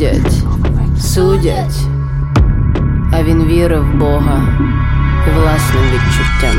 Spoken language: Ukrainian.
судять, а він вірив в Бога і власним відчуттям.